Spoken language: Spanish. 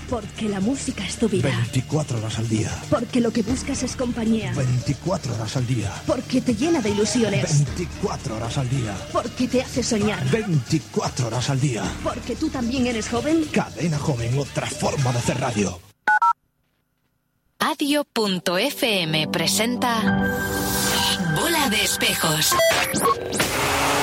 Porque la música es tu vida. 24 horas al día. Porque lo que buscas es compañía. 24 horas al día. Porque te llena de ilusiones. 24 horas al día. Porque te hace soñar. 24 horas al día. Porque tú también eres joven. Cadena Joven, otra forma de hacer radio. Adio.fm presenta Bola de Espejos.